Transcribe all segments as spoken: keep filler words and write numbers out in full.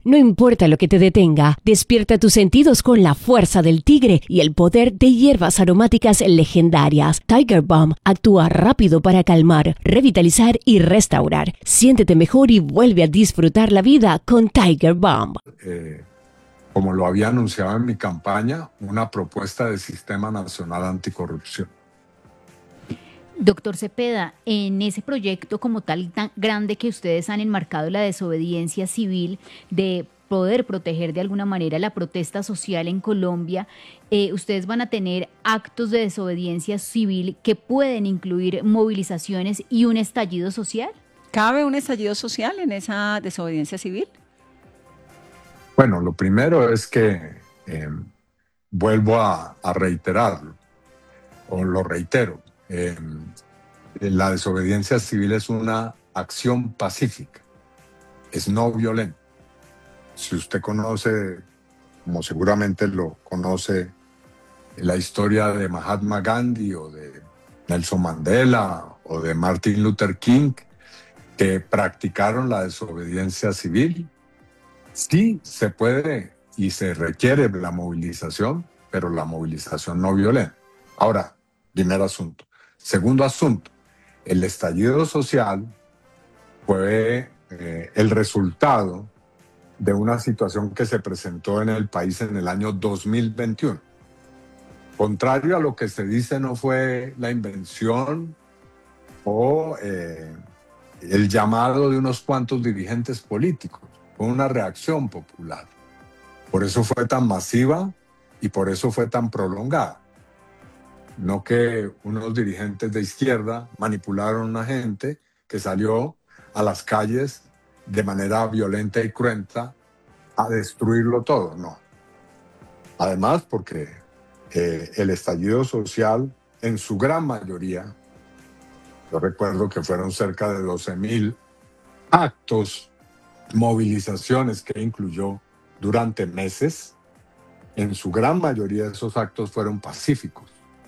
No importa lo que te detenga, despierta tus sentidos con la fuerza del tigre y el poder de hierbas aromáticas legendarias. Tiger Balm actúa rápido para calmar, revitalizar y restaurar. Siéntete mejor y vuelve a disfrutar la vida con Tiger Balm. Eh, como lo había anunciado en mi campaña, una propuesta de Sistema Nacional Anticorrupción. Doctor Cepeda, en ese proyecto como tal tan grande que ustedes han enmarcado la desobediencia civil, de poder proteger de alguna manera la protesta social en Colombia, eh, ustedes van a tener actos de desobediencia civil que pueden incluir movilizaciones y un estallido social. ¿Cabe un estallido social en esa desobediencia civil? Bueno, lo primero es que eh, vuelvo a, a reiterarlo, o lo reitero. Eh, la desobediencia civil es una acción pacífica, es no violenta. Si usted conoce, como seguramente lo conoce, la historia de Mahatma Gandhi o de Nelson Mandela o de Martin Luther King, que practicaron la desobediencia civil, sí se puede y se requiere la movilización, pero la movilización no violenta. Ahora, primer asunto. Segundo asunto, el estallido social fue eh, el resultado de una situación que se presentó en el país en el año dos mil veintiuno. Contrario a lo que se dice, no fue la invención o eh, el llamado de unos cuantos dirigentes políticos, fue una reacción popular. Por eso fue tan masiva y por eso fue tan prolongada. No que unos dirigentes de izquierda manipularon a una gente que salió a las calles de manera violenta y cruenta a destruirlo todo, no. Además, porque eh, el estallido social, en su gran mayoría, yo recuerdo que fueron cerca de doce mil actos, movilizaciones que incluyó durante meses, en su gran mayoría de esos actos fueron pacíficos.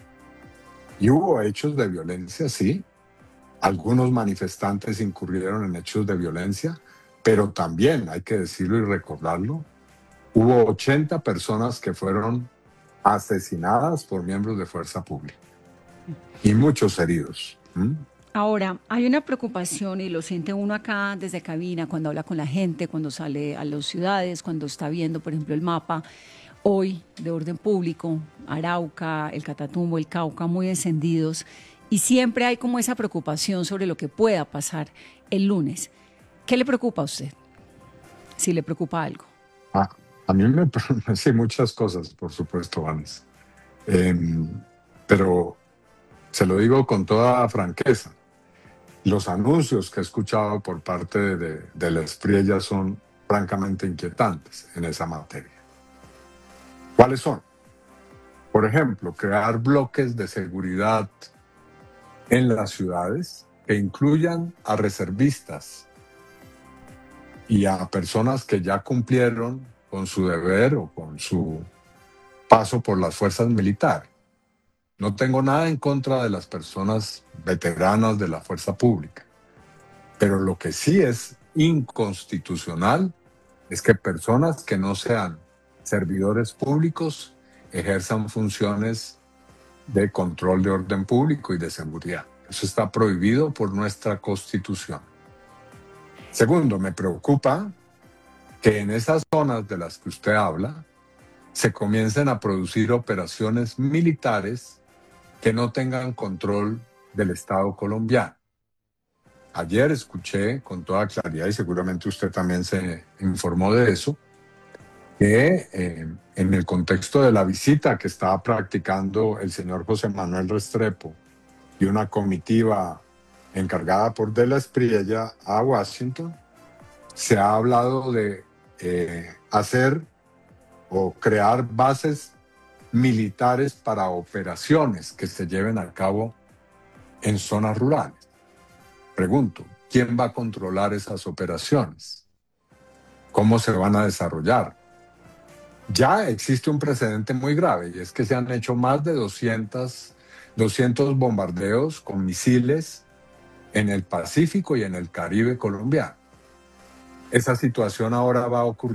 Y hubo hechos de violencia, sí. Algunos manifestantes incurrieron en hechos de violencia, pero también, hay que decirlo y recordarlo, hubo ochenta personas que fueron asesinadas por miembros de fuerza pública y muchos heridos. ¿Mm? Ahora, hay una preocupación y lo siente uno acá desde cabina, cuando habla con la gente, cuando sale a las ciudades, cuando está viendo, por ejemplo, el mapa hoy de orden público, Arauca, el Catatumbo, el Cauca, muy encendidos, y siempre hay como esa preocupación sobre lo que pueda pasar el lunes. ¿Qué le preocupa a usted? Si le preocupa algo. Ah, a mí me sí, muchas cosas, por supuesto, Vanessa. Eh, pero se lo digo con toda franqueza. Los anuncios que he escuchado por parte de, de, de la Espriella son francamente inquietantes en esa materia. ¿Cuáles son? Por ejemplo, crear bloques de seguridad en las ciudades que incluyan a reservistas y a personas que ya cumplieron con su deber o con su paso por las fuerzas militares. No tengo nada en contra de las personas veteranas de la fuerza pública, pero lo que sí es inconstitucional es que personas que no sean servidores públicos ejerzan funciones de control de orden público y de seguridad. Eso está prohibido por nuestra Constitución. Segundo, me preocupa que en esas zonas de las que usted habla se comiencen a producir operaciones militares que no tengan control del Estado colombiano. Ayer escuché con toda claridad, y seguramente usted también se informó de eso, que eh, en el contexto de la visita que estaba practicando el señor José Manuel Restrepo y una comitiva encargada por De la Espriella a Washington, se ha hablado de eh, hacer o crear bases militares para operaciones que se lleven a cabo en zonas rurales. Pregunto, ¿quién va a controlar esas operaciones? ¿Cómo se van a desarrollar? Ya existe un precedente muy grave y es que se han hecho más de doscientos, doscientos bombardeos con misiles en el Pacífico y en el Caribe colombiano. Esa situación ahora va a ocurrir